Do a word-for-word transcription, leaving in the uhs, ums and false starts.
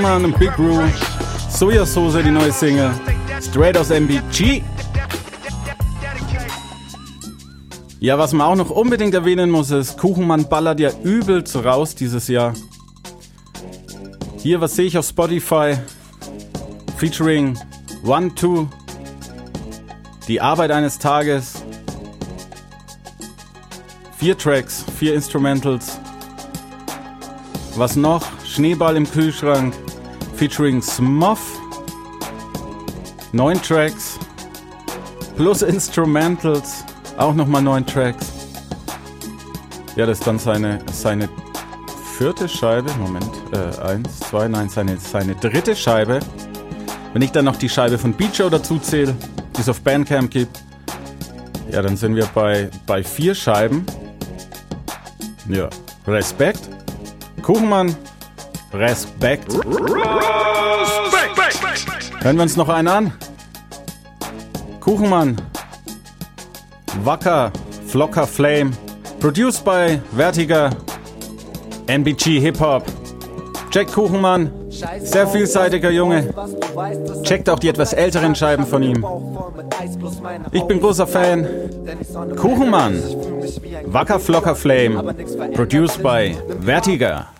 Kuchenmann und Big Brew. Sojasauce, die neue Single. Straight aus M B G. Ja, was man auch noch unbedingt erwähnen muss, ist, Kuchenmann ballert ja übelst raus dieses Jahr. Hier, was sehe ich auf Spotify? Featuring One Two. Die Arbeit eines Tages. Vier Tracks, vier Instrumentals. Was noch? Schneeball im Kühlschrank. Featuring Smuff. Neun Tracks. Plus Instrumentals. Auch nochmal neun Tracks. Ja, das ist dann seine, seine vierte Scheibe. Moment, äh, eins, zwei, nein, seine, seine dritte Scheibe. Wenn ich dann noch die Scheibe von Beat Show dazu zähle, die es auf Bandcamp gibt, ja, dann sind wir bei, bei vier Scheiben. Ja, Respekt. Kuchenmann, Respekt. Hören wir uns noch einen an? Kuchenmann, Wacker, Flocker Flame, produced by Vertiger, M B G Hip Hop. Jack Kuchenmann, sehr vielseitiger Junge. Checkt auch die etwas älteren Scheiben von ihm. Ich bin großer Fan. Kuchenmann, Wacker Flocker Flame, produced by Vertiger.